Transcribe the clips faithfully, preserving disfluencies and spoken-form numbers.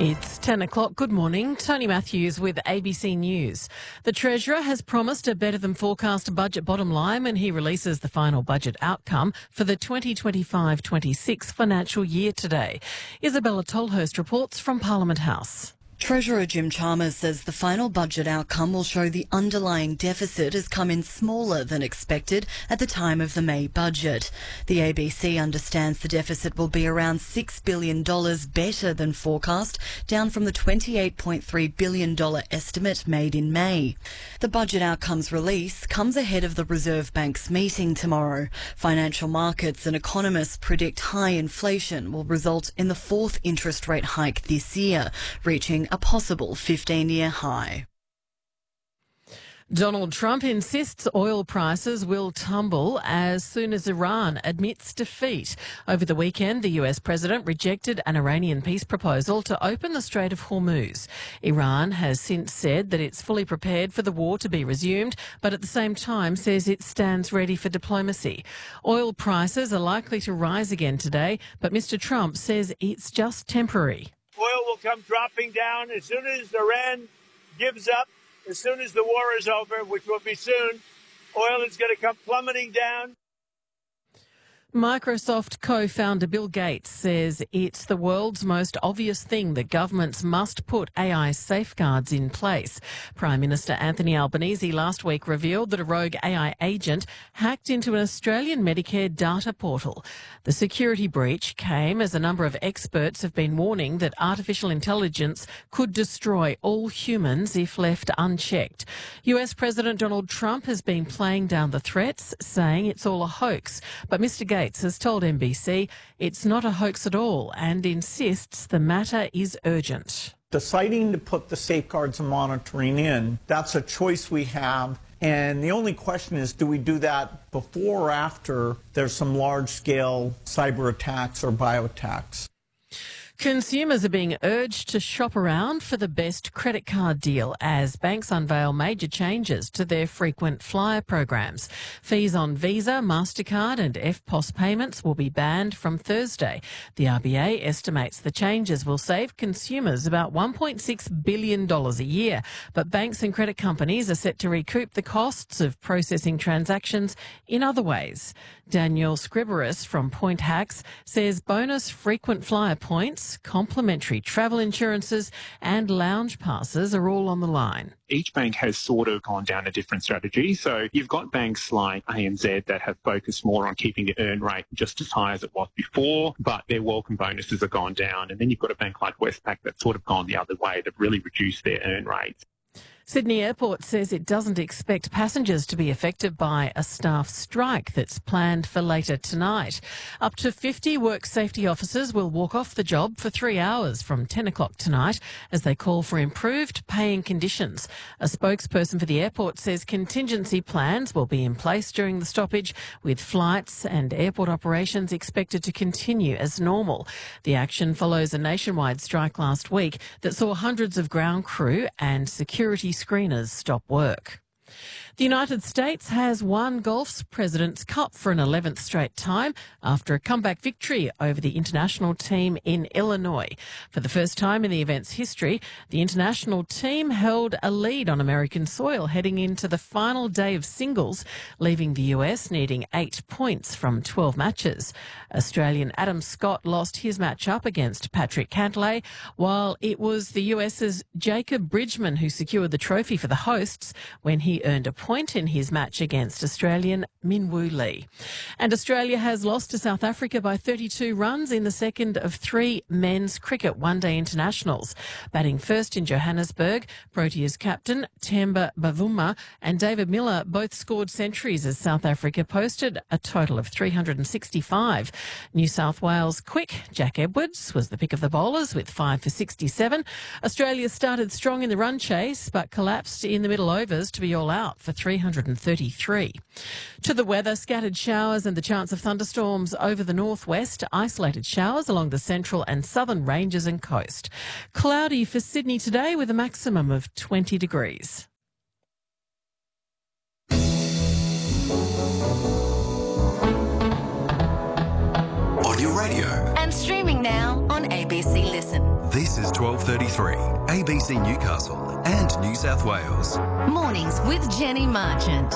It's ten o'clock. Good morning. Tony Matthews with A B C News. The Treasurer has promised a better than forecast budget bottom line when he releases the final budget outcome for the twenty twenty-five twenty-six financial year today. Isabella Tolhurst reports from Parliament House. Treasurer Jim Chalmers says the final budget outcome will show the underlying deficit has come in smaller than expected at the time of the May budget. The A B C understands the deficit will be around six billion dollars better than forecast, down from the twenty-eight point three billion dollars estimate made in May. The budget outcomes release comes ahead of the Reserve Bank's meeting tomorrow. Financial markets and economists predict high inflation will result in the fourth interest rate hike this year, reaching a possible fifteen-year high. Donald Trump insists oil prices will tumble as soon as Iran admits defeat. Over the weekend, the U S president rejected an Iranian peace proposal to open the Strait of Hormuz. Iran has since said that it's fully prepared for the war to be resumed, but at the same time says it stands ready for diplomacy. Oil prices are likely to rise again today, but Mister Trump says it's just temporary. Oil will come dropping down as soon as Iran gives up, as soon as the war is over, which will be soon. Oil is going to come plummeting down. Microsoft co-founder Bill Gates says it's the world's most obvious thing that governments must put A I safeguards in place. Prime Minister Anthony Albanese last week revealed that a rogue A I agent hacked into an Australian Medicare data portal. The security breach came as a number of experts have been warning that artificial intelligence could destroy all humans if left unchecked. U S President Donald Trump has been playing down the threats, saying it's all a hoax, but Mister Gates has told N B C it's not a hoax at all and insists the matter is urgent. Deciding to put the safeguards and monitoring in, that's a choice we have. And the only question is, do we do that before or after there's some large-scale cyber attacks or bio-attacks? Consumers are being urged to shop around for the best credit card deal as banks unveil major changes to their frequent flyer programs. Fees on Visa, MasterCard and F P O S payments will be banned from Thursday. The R B A estimates the changes will save consumers about one point six billion dollars a year, but banks and credit companies are set to recoup the costs of processing transactions in other ways. Daniel Scriberis from Point Hacks says bonus frequent flyer points, complimentary travel insurances and lounge passes are all on the line. Each bank has sort of gone down a different strategy. So you've got banks like A N Z that have focused more on keeping the earn rate just as high as it was before, but their welcome bonuses have gone down. And then you've got a bank like Westpac that's sort of gone the other way. They've really reduced their earn rates. Sydney Airport says it doesn't expect passengers to be affected by a staff strike that's planned for later tonight. Up to fifty work safety officers will walk off the job for three hours from ten o'clock tonight as they call for improved paying conditions. A spokesperson for the airport says contingency plans will be in place during the stoppage, with flights and airport operations expected to continue as normal. The action follows a nationwide strike last week that saw hundreds of ground crew and security screeners stop work. The United States has won golf's President's Cup for an eleventh straight time after a comeback victory over the international team in Illinois. For the first time in the event's history, the international team held a lead on American soil heading into the final day of singles, leaving the U S needing eight points from twelve matches. Australian Adam Scott lost his match-up against Patrick Cantlay, while it was the US's Jacob Bridgman who secured the trophy for the hosts when he earned a point in his match against Australian Min Woo Lee. And Australia has lost to South Africa by thirty-two runs in the second of three men's cricket one-day internationals. Batting first in Johannesburg, Proteas captain Temba Bavuma and David Miller both scored centuries as South Africa posted a total of three hundred sixty-five. New South Wales quick Jack Edwards was the pick of the bowlers with five for sixty-seven. Australia started strong in the run chase but collapsed in the middle overs to be all out for three hundred thirty-three. To the weather, scattered showers and the chance of thunderstorms over the northwest, isolated showers along the central and southern ranges and coast. Cloudy for Sydney today with a maximum of twenty degrees. Audio radio. And streaming now on A B C Listen. This is twelve thirty-three, A B C Newcastle and New South Wales. Mornings with Jenny Marchant.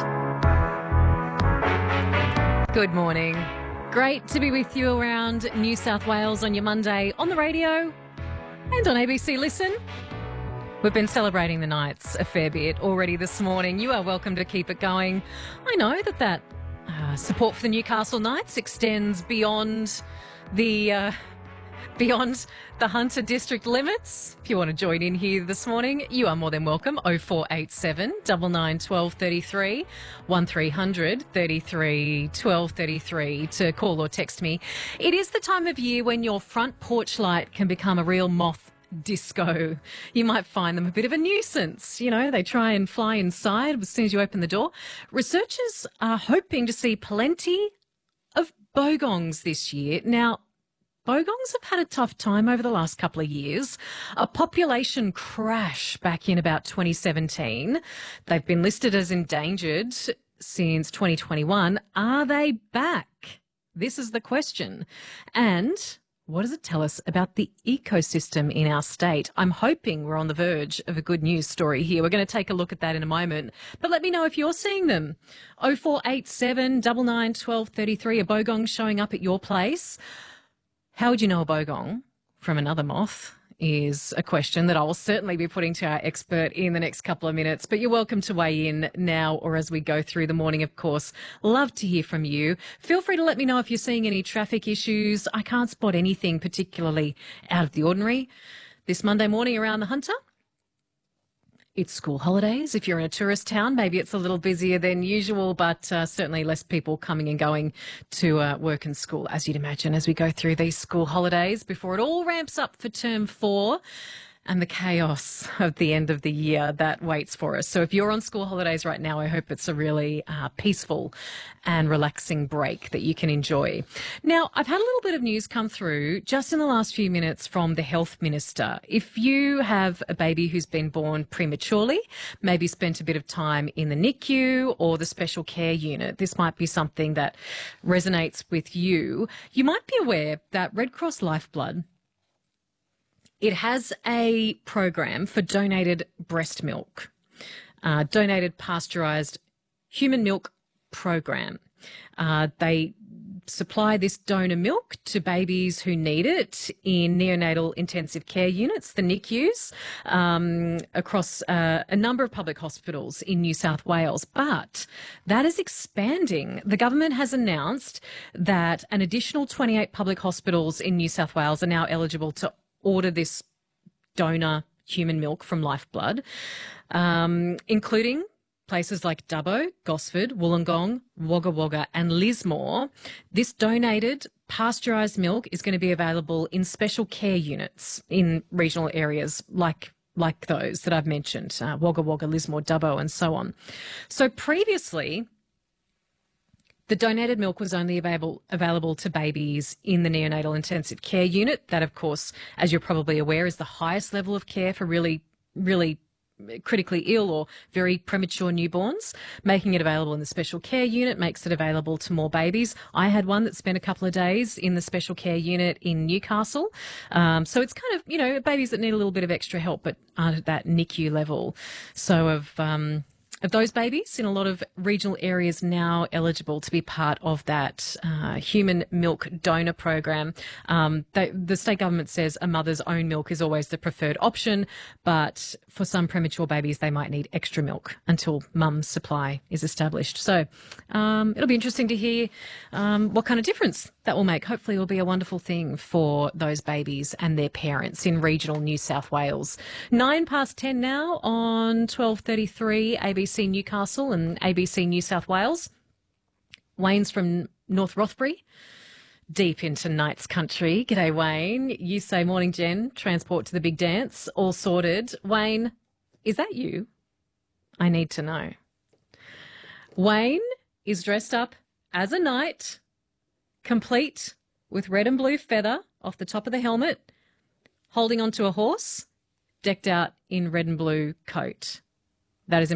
Good morning. Great to be with you around New South Wales on your Monday on the radio and on A B C Listen. We've been celebrating the Knights a fair bit already this morning. You are welcome to keep it going. I know that that uh, support for the Newcastle Knights extends beyond the uh, beyond the Hunter district limits. If you want to join in here this morning, you are more than welcome. oh four eight seven, nine nine, one two three three, one three hundred, thirty-three, twelve thirty-three to call or text me. It is the time of year when your front porch light can become a real moth disco. You might find them a bit of a nuisance. You know, they try and fly inside as soon as you open the door. Researchers are hoping to see plenty of bogongs this year. Now, bogongs have had a tough time over the last couple of years. A population crash back in about twenty seventeen. They've been listed as endangered since twenty twenty-one. Are they back? This is the question. And what does it tell us about the ecosystem in our state? I'm hoping we're on the verge of a good news story here. We're going to take a look at that in a moment. But let me know if you're seeing them. oh four eight seven, nine nine, one two three three, a bogong showing up at your place. How would you know a bogong from another moth is a question that I will certainly be putting to our expert in the next couple of minutes. But you're welcome to weigh in now or as we go through the morning, of course. Love to hear from you. Feel free to let me know if you're seeing any traffic issues. I can't spot anything particularly out of the ordinary this Monday morning around the Hunter. It's school holidays. If you're in a tourist town, maybe it's a little busier than usual, but uh, certainly less people coming and going to uh, work and school, as you'd imagine, as we go through these school holidays before it all ramps up for term four and the chaos of the end of the year that waits for us. So if you're on school holidays right now, I hope it's a really uh, peaceful and relaxing break that you can enjoy. Now, I've had a little bit of news come through just in the last few minutes from the Health Minister. If you have a baby who's been born prematurely, maybe spent a bit of time in the N I C U or the special care unit, this might be something that resonates with you. You might be aware that Red Cross Lifeblood, it has a program for donated breast milk, uh, donated pasteurised human milk program. Uh, they supply this donor milk to babies who need it in neonatal intensive care units, the N I C Us, um, across uh, a number of public hospitals in New South Wales. But that is expanding. The government has announced that an additional twenty-eight public hospitals in New South Wales are now eligible to order this donor human milk from Lifeblood, um, including places like Dubbo, Gosford, Wollongong, Wagga Wagga and Lismore. This donated pasteurised milk is going to be available in special care units in regional areas like like those that I've mentioned, uh, Wagga Wagga, Lismore, Dubbo and so on. So previously, the donated milk was only available available to babies in the neonatal intensive care unit. That, of course, as you're probably aware, is the highest level of care for really, really critically ill or very premature newborns. Making it available in the special care unit makes it available to more babies. I had one that spent a couple of days in the special care unit in Newcastle. Um, so it's kind of, you know, babies that need a little bit of extra help but aren't at that N I C U level. So of... Um, Of those babies in a lot of regional areas now eligible to be part of that uh, human milk donor program. Um, they, the state government says a mother's own milk is always the preferred option, but for some premature babies, they might need extra milk until mum's supply is established. So um, it'll be interesting to hear um, what kind of difference that will make. Hopefully it will be a wonderful thing for those babies and their parents in regional New South Wales. Nine past ten now on twelve thirty-three A B C Newcastle and A B C New South Wales. Wayne's from North Rothbury, deep into Knights country. G'day, Wayne. You say, morning, Jen. Transport to the big dance. All sorted. Wayne, is that you? I need to know. Wayne is dressed up as a knight, complete with red and blue feather off the top of the helmet, holding onto a horse, decked out in red and blue coat. That is